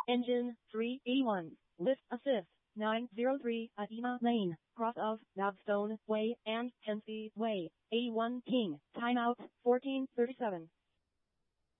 Engine 381. Lift assist 903 at Ema Lane, cross of Navstone Way and Hensby Way. A1 King. Timeout 14:37.